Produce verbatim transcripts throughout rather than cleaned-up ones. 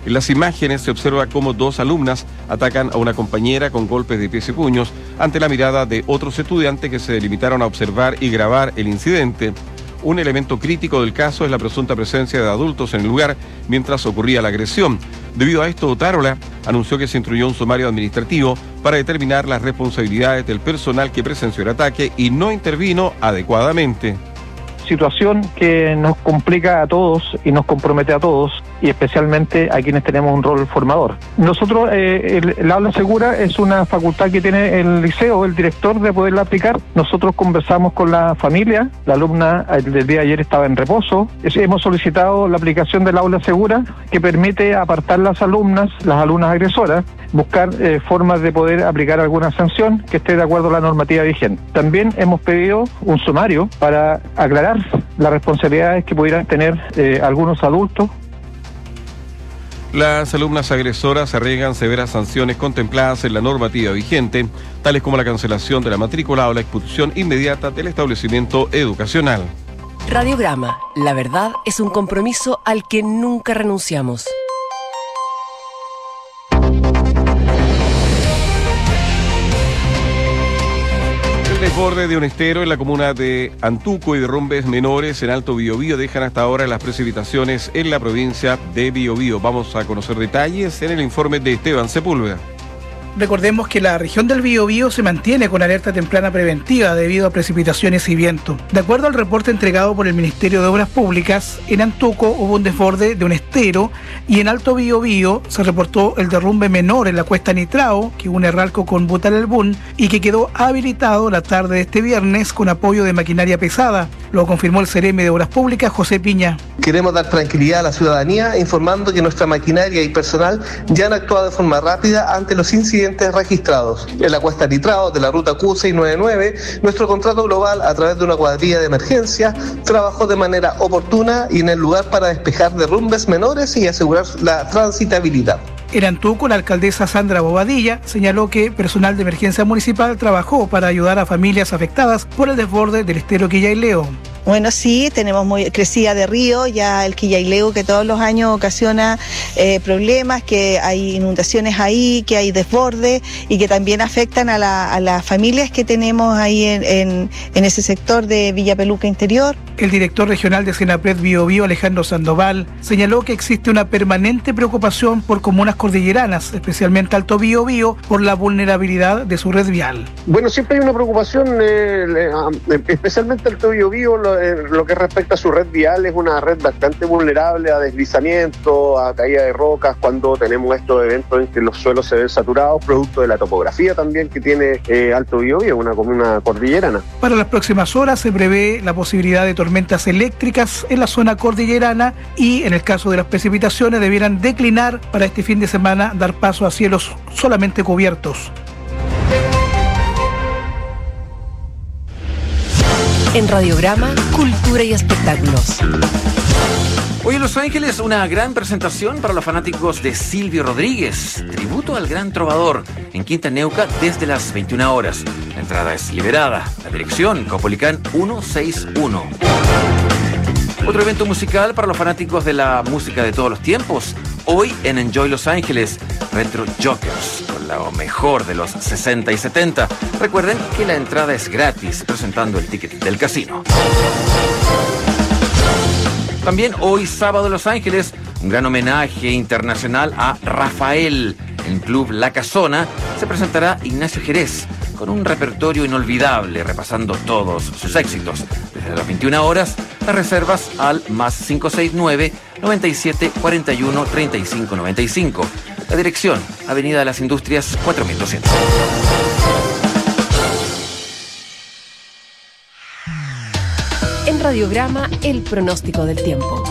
En las imágenes se observa cómo dos alumnas atacan a una compañera con golpes de pies y puños ante la mirada de otros estudiantes que se limitaron a observar y grabar el incidente. Un elemento crítico del caso es la presunta presencia de adultos en el lugar mientras ocurría la agresión. Debido a esto, Otárola anunció que se instruyó un sumario administrativo para determinar las responsabilidades del personal que presenció el ataque y no intervino adecuadamente. Situación que nos complica a todos y nos compromete a todos, y especialmente a quienes tenemos un rol formador. Nosotros, eh, el, el aula segura es una facultad que tiene el liceo, el director, de poderla aplicar. Nosotros conversamos con la familia, la alumna el día de ayer estaba en reposo. Es, hemos solicitado la aplicación del aula segura, que permite apartar las alumnas, las alumnas agresoras, buscar eh, formas de poder aplicar alguna sanción que esté de acuerdo a la normativa vigente. También hemos pedido un sumario para aclarar las responsabilidades que pudieran tener eh, algunos adultos. Las alumnas agresoras arriesgan severas sanciones contempladas en la normativa vigente, tales como la cancelación de la matrícula o la expulsión inmediata del establecimiento educacional. Radiograma, la verdad es un compromiso al que nunca renunciamos. El desborde de un estero en la comuna de Antuco y derrumbes menores en Alto Biobío dejan hasta ahora las precipitaciones en la provincia de Biobío. Vamos a conocer detalles en el informe de Esteban Sepúlveda. Recordemos que la región del Biobío se mantiene con alerta temprana preventiva debido a precipitaciones y viento. De acuerdo al reporte entregado por el Ministerio de Obras Públicas, en Antuco hubo un desborde de un estero y en Alto Biobío se reportó el derrumbe menor en la cuesta Nitrao, que une Ralco con Butalelbún y que quedó habilitado la tarde de este viernes con apoyo de maquinaria pesada. Lo confirmó el Seremi de Obras Públicas, José Piña. Queremos dar tranquilidad a la ciudadanía informando que nuestra maquinaria y personal ya han actuado de forma rápida ante los incidentes registrados. En la cuesta Nitrao de la ruta Q seiscientos noventa y nueve, nuestro contrato global, a través de una cuadrilla de emergencia, trabajó de manera oportuna y en el lugar para despejar derrumbes menores y asegurar la transitabilidad. En Antuco, la alcaldesa Sandra Bobadilla señaló que personal de emergencia municipal trabajó para ayudar a familias afectadas por el desborde del estero Quillaileo. Bueno, sí, tenemos muy crecida de río, ya el Quillaileo que todos los años ocasiona eh, problemas, que hay inundaciones ahí, que hay desborde y que también afectan a, la, a las familias que tenemos ahí en, en, en ese sector de Villa Peluca Interior. El director regional de Senapred Biobío, Alejandro Sandoval, señaló que existe una permanente preocupación por comunas cordilleranas, especialmente Alto Biobío, por la vulnerabilidad de su red vial. Bueno, siempre hay una preocupación, eh, especialmente Alto Biobío, lo, eh, lo que respecta a su red vial, es una red bastante vulnerable a deslizamiento, a caída de rocas, cuando tenemos estos eventos en que los suelos se ven saturados, producto de la topografía también que tiene eh, Alto Biobío, una comuna cordillerana. Para las próximas horas se prevé la posibilidad de tormentas eléctricas en la zona cordillerana y, en el caso de las precipitaciones, debieran declinar para este fin de semana, dar paso a cielos solamente cubiertos. En Radiograma, Cultura y Espectáculos. Hoy en Los Ángeles, una gran presentación para los fanáticos de Silvio Rodríguez, tributo al gran trovador, en Quinta Neuca desde las veintiuna horas. La entrada es liberada. La dirección, Caupolicán ciento sesenta y uno. Otro evento musical para los fanáticos de la música de todos los tiempos. Hoy en Enjoy Los Ángeles, Retro Jokers, con lo mejor de los sesenta y setenta. Recuerden que la entrada es gratis, presentando el ticket del casino. También hoy sábado en Los Ángeles, un gran homenaje internacional a Rafael. En Club La Casona se presentará Ignacio Jerez, con un repertorio inolvidable, repasando todos sus éxitos. Desde las veintiuna horas, las reservas al más cinco seis nueve, noventa y siete, cuarenta y uno, treinta y cinco noventa y cinco. La dirección, Avenida de las Industrias cuatro mil doscientos. En Radiograma, el pronóstico del tiempo.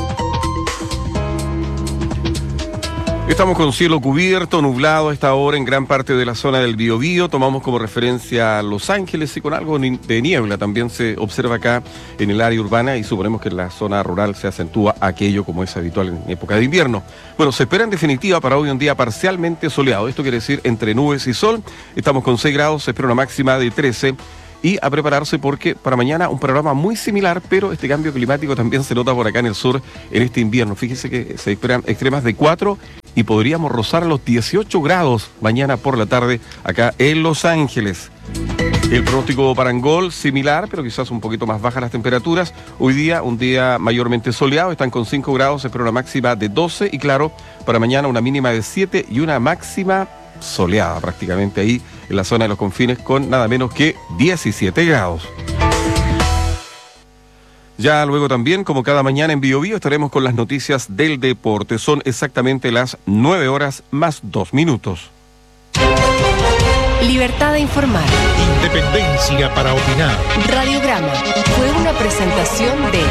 Estamos con cielo cubierto, nublado a esta hora en gran parte de la zona del Biobío. Tomamos como referencia Los Ángeles y con algo de niebla también se observa acá en el área urbana y suponemos que en la zona rural se acentúa aquello como es habitual en época de invierno. Bueno, se espera en definitiva para hoy un día parcialmente soleado. Esto quiere decir entre nubes y sol. Estamos con seis grados, se espera una máxima de trece. Y a prepararse porque para mañana un panorama muy similar, pero este cambio climático también se nota por acá en el sur en este invierno. Fíjese que se esperan extremas de cuatro y podríamos rozar los dieciocho grados mañana por la tarde acá en Los Ángeles. El pronóstico para Angol, similar, pero quizás un poquito más bajas las temperaturas. Hoy día, un día mayormente soleado, están con cinco grados, se espera una máxima de doce y claro, para mañana una mínima de siete y una máxima soleada prácticamente ahí en la zona de los confines con nada menos que diecisiete grados. Ya luego también, como cada mañana en Bio Bio, estaremos con las noticias del deporte. Son exactamente las nueve horas más dos minutos. Libertad de informar. Independencia para opinar. Radiograma fue una presentación de...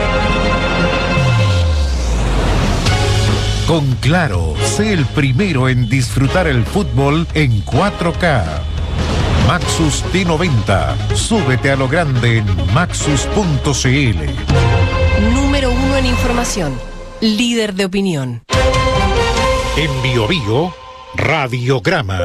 Con Claro, sé el primero en disfrutar el fútbol en cuatro K. Maxus T noventa. Súbete a lo grande en maxus punto c l. Número uno en información. Líder de opinión. En Bio Bio, Radiograma.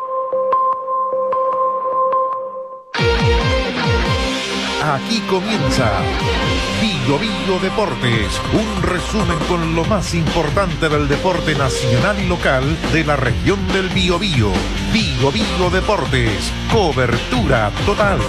Aquí comienza Bio Bio Deportes, un resumen con lo más importante del deporte nacional y local de la región del Biobío. Bio Bio Deportes, cobertura total.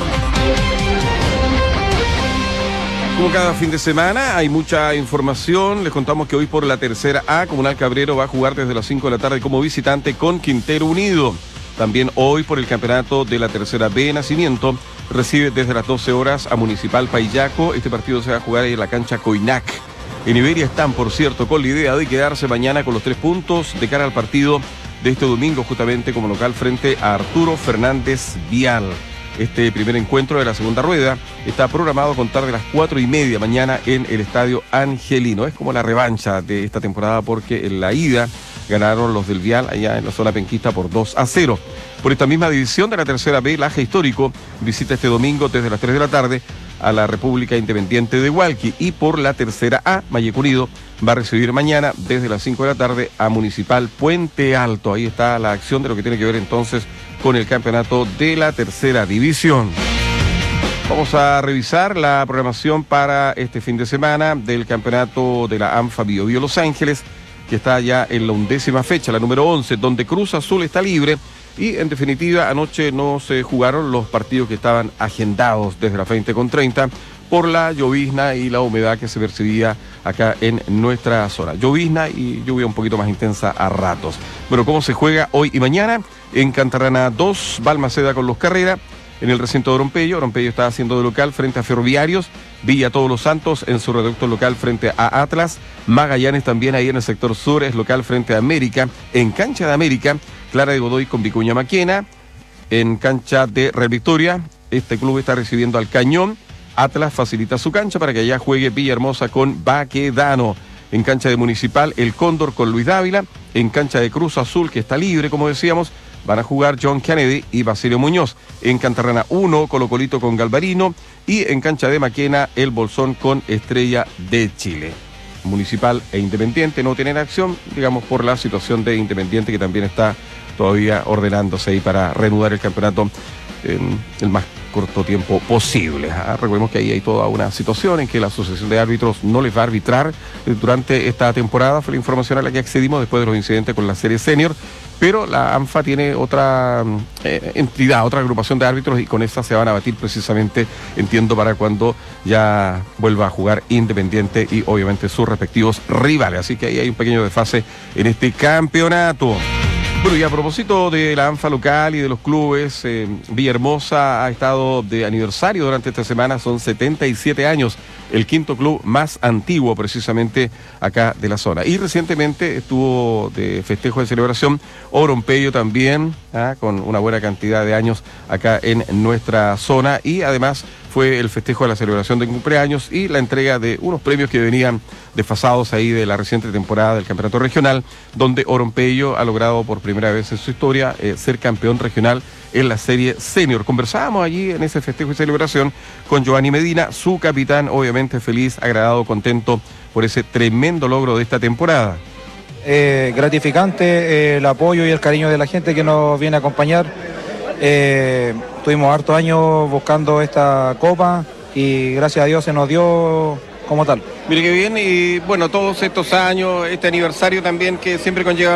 Como cada fin de semana hay mucha información, les contamos que hoy por la tercera A, Comunal Cabrero va a jugar desde las cinco de la tarde como visitante con Quintero Unido. También hoy por el campeonato de la tercera B, Nacimiento recibe desde las doce horas a Municipal Paillaco. Este partido se va a jugar ahí en la cancha Coinac. En Iberia están, por cierto, con la idea de quedarse mañana con los tres puntos de cara al partido de este domingo, justamente como local frente a Arturo Fernández Vial. Este primer encuentro de la segunda rueda está programado a contar de las cuatro y media mañana en el Estadio Angelino. Es como la revancha de esta temporada porque en la ida ganaron los del Vial allá en la zona penquista por dos a cero. Por esta misma división de la tercera B, Laja Histórico visita este domingo desde las tres de la tarde a la República Independiente de Hualqui. Y por la tercera A, Mayeco Unido va a recibir mañana desde las cinco de la tarde a Municipal Puente Alto. Ahí está la acción de lo que tiene que ver entonces con el campeonato de la tercera división. Vamos a revisar la programación para este fin de semana del campeonato de la ANFA Bio Bio Los Ángeles, que está ya en la undécima fecha, la número once, donde Cruz Azul está libre. Y en definitiva, anoche no se jugaron los partidos que estaban agendados desde las veinte con treinta por la llovizna y la humedad que se percibía acá en nuestra zona. Llovizna y lluvia un poquito más intensa a ratos. Bueno, ¿cómo se juega hoy y mañana? En Cantarrana dos, Balmaceda con los Carrera. En el recinto de Oropello, Oropello está haciendo de local frente a Ferroviarios. Villa Todos los Santos en su reducto local frente a Atlas. Magallanes también ahí en el sector sur es local frente a América. En cancha de América, Clara de Godoy con Vicuña Maquena. En cancha de Real Victoria, este club está recibiendo al Cañón. Atlas facilita su cancha para que allá juegue Villahermosa con Baquedano. En cancha de Municipal, el Cóndor con Luis Dávila. En cancha de Cruz Azul, que está libre, como decíamos, van a jugar John Kennedy y Basilio Muñoz. En Cantarrana uno, Colo Colito con Galvarino. Y en cancha de Maquena, el Bolsón con Estrella de Chile. Municipal e Independiente no tienen acción, digamos, por la situación de Independiente, que también está todavía ordenándose ahí para reanudar el campeonato en el más corto tiempo posible. ¿Ah? Recordemos que ahí hay toda una situación en que la Asociación de Árbitros no les va a arbitrar durante esta temporada. Fue la información a la que accedimos después de los incidentes con la serie senior. Pero la ANFA tiene otra eh, entidad, otra agrupación de árbitros y con esa se van a batir precisamente, entiendo, para cuando ya vuelva a jugar Independiente y obviamente sus respectivos rivales. Así que ahí hay un pequeño desfase en este campeonato. Bueno, y a propósito de la ANFA local y de los clubes, eh, Villahermosa ha estado de aniversario durante esta semana, son setenta y siete años, el quinto club más antiguo precisamente acá de la zona. Y recientemente estuvo de festejo de celebración Oropello también, ¿ah? Con una buena cantidad de años acá en nuestra zona, y además fue el festejo de la celebración de cumpleaños y la entrega de unos premios que venían desfasados ahí de la reciente temporada del campeonato regional, donde Oropello ha logrado por primera vez en su historia eh, ser campeón regional en la serie senior. Conversábamos allí en ese festejo y celebración con Giovanni Medina, su capitán, obviamente feliz, agradado, contento por ese tremendo logro de esta temporada. Eh, gratificante eh, el apoyo y el cariño de la gente que nos viene a acompañar. Eh, tuvimos hartos años buscando esta copa y gracias a Dios se nos dio como tal. Mire qué bien, y bueno, todos estos años, este aniversario también que siempre conlleva